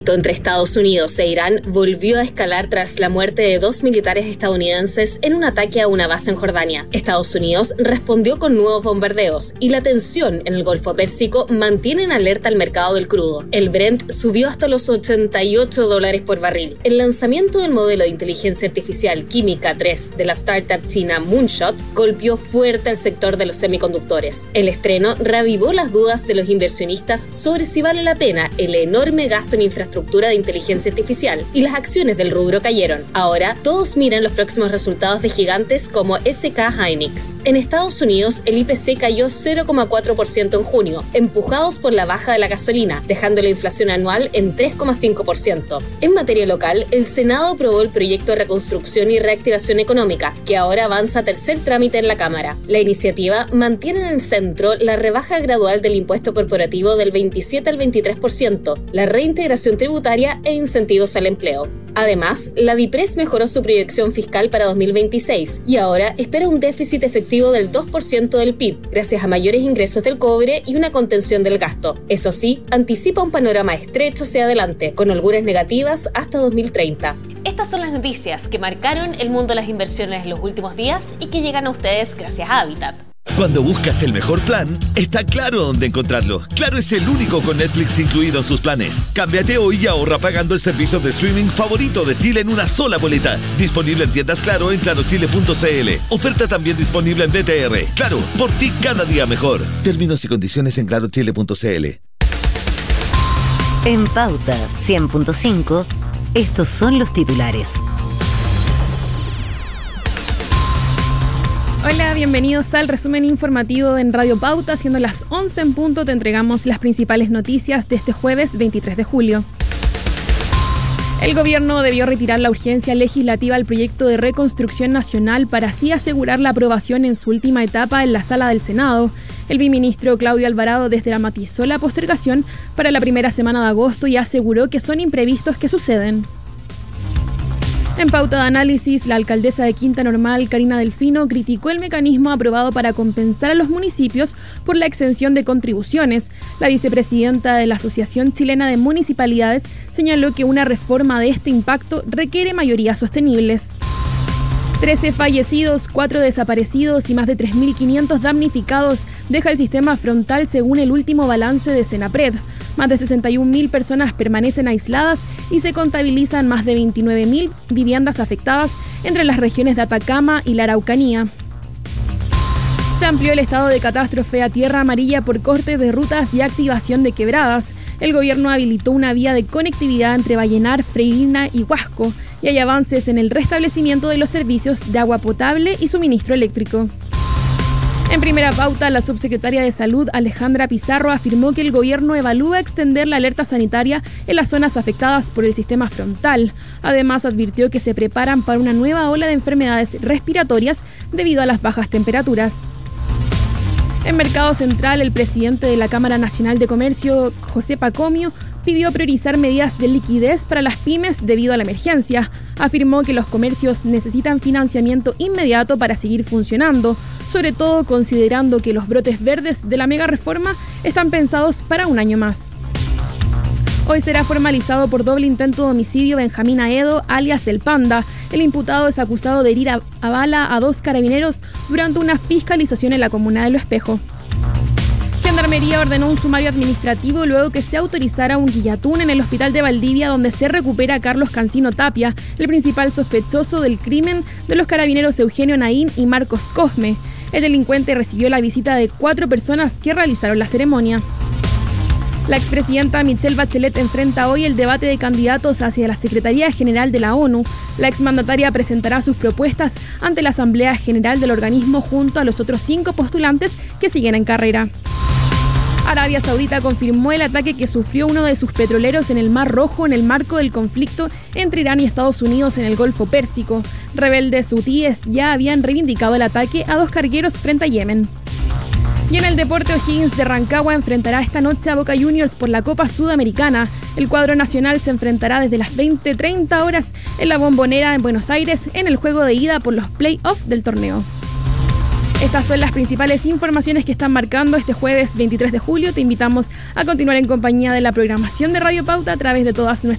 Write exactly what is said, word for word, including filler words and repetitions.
Entre Estados Unidos e Irán volvió a escalar tras la muerte de dos militares estadounidenses en un ataque a una base en Jordania. Estados Unidos respondió con nuevos bombardeos y la tensión en el Golfo Pérsico mantiene en alerta el mercado del crudo. El Brent subió hasta los ochenta y ocho dólares por barril. El lanzamiento del modelo de inteligencia artificial Química tres de la startup china Moonshot golpeó fuerte al sector de los semiconductores. El estreno reavivó las dudas de los inversionistas sobre si vale la pena el enorme gasto en infraestructura de inteligencia artificial, y las acciones del rubro cayeron. Ahora, todos miran los próximos resultados de gigantes como S K Hynix. En Estados Unidos, el I P C cayó cero coma cuatro por ciento en junio, empujados por la baja de la gasolina, dejando la inflación anual en tres coma cinco por ciento. En materia local, el Senado aprobó el proyecto de reconstrucción y reactivación económica, que ahora avanza a tercer trámite en la Cámara. La iniciativa mantiene en el centro la rebaja gradual del impuesto corporativo del veintisiete al veintitrés por ciento, la reintegración tributaria e incentivos al empleo. Además, la DIPRES mejoró su proyección fiscal para dos mil veintiséis y ahora espera un déficit efectivo del dos por ciento del P I B, gracias a mayores ingresos del cobre y una contención del gasto. Eso sí, anticipa un panorama estrecho hacia adelante, con holguras negativas hasta dos mil treinta. Estas son las noticias que marcaron el mundo de las inversiones en los últimos días y que llegan a ustedes gracias a Habitat. Cuando buscas el mejor plan, está claro dónde encontrarlo. Claro es el único con Netflix incluido en sus planes. Cámbiate hoy y ahorra pagando el servicio de streaming favorito de Chile en una sola boleta. Disponible en tiendas Claro en claro chile punto c l. Oferta también disponible en B T R. Claro, por ti cada día mejor. Términos y condiciones en claro chile punto c l. En Pauta cien punto cinco, estos son los titulares. Hola, bienvenidos al resumen informativo en Radio Pauta. Siendo las once en punto, te entregamos las principales noticias de este jueves veintitrés de julio. El gobierno debió retirar la urgencia legislativa al proyecto de reconstrucción nacional para así asegurar la aprobación en su última etapa en la sala del Senado. El viceministro Claudio Alvarado desdramatizó la postergación para la primera semana de agosto y aseguró que son imprevistos que suceden. En pauta de análisis, la alcaldesa de Quinta Normal, Karina Delfino, criticó el mecanismo aprobado para compensar a los municipios por la exención de contribuciones. La vicepresidenta de la Asociación Chilena de Municipalidades señaló que una reforma de este impacto requiere mayorías sostenibles. trece fallecidos, cuatro desaparecidos y más de tres mil quinientos damnificados deja el sistema frontal según el último balance de Senapred. Más de sesenta y un mil personas permanecen aisladas y se contabilizan más de veintinueve mil viviendas afectadas entre las regiones de Atacama y la Araucanía. Se amplió el estado de catástrofe a tierra amarilla por cortes de rutas y activación de quebradas. El gobierno habilitó una vía de conectividad entre Vallenar, Freirina y Huasco, y hay avances en el restablecimiento de los servicios de agua potable y suministro eléctrico. En primera pauta, la subsecretaria de Salud, Alejandra Pizarro, afirmó que el gobierno evalúa extender la alerta sanitaria en las zonas afectadas por el sistema frontal. Además, advirtió que se preparan para una nueva ola de enfermedades respiratorias debido a las bajas temperaturas. En Mercado Central, el presidente de la Cámara Nacional de Comercio, José Pacomio, pidió priorizar medidas de liquidez para las pymes debido a la emergencia. Afirmó que los comercios necesitan financiamiento inmediato para seguir funcionando, sobre todo considerando que los brotes verdes de la mega reforma están pensados para un año más. Hoy será formalizado por doble intento de homicidio Benjamín Aedo, alias El Panda. El imputado es acusado de herir a, a bala a dos carabineros durante una fiscalización en la comuna de Lo Espejo. Gendarmería ordenó un sumario administrativo luego que se autorizara un guillatún en el hospital de Valdivia, donde se recupera a Carlos Cancino Tapia, el principal sospechoso del crimen de los carabineros Eugenio Naín y Marcos Cosme. El delincuente recibió la visita de cuatro personas que realizaron la ceremonia. La expresidenta Michelle Bachelet enfrenta hoy el debate de candidatos hacia la Secretaría General de la ONU. La exmandataria presentará sus propuestas ante la Asamblea General del organismo junto a los otros cinco postulantes que siguen en carrera. Arabia Saudita confirmó el ataque que sufrió uno de sus petroleros en el Mar Rojo en el marco del conflicto entre Irán y Estados Unidos en el Golfo Pérsico. Rebeldes hutíes ya habían reivindicado el ataque a dos cargueros frente a Yemen. Y en el deporte, O'Higgins de Rancagua enfrentará esta noche a Boca Juniors por la Copa Sudamericana. El cuadro nacional se enfrentará desde las veinte treinta horas en la Bombonera en Buenos Aires en el juego de ida por los play-offs del torneo. Estas son las principales informaciones que están marcando este jueves veintitrés de julio. Te invitamos a continuar en compañía de la programación de Radio Pauta a través de todas nuestras